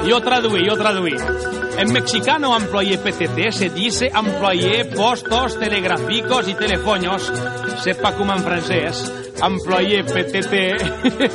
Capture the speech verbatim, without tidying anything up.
Yo traduí, yo traduí. En mexicano employé P T T se dice employé postos telegráficos y telefoños. Sepa como en francés. Employé P T T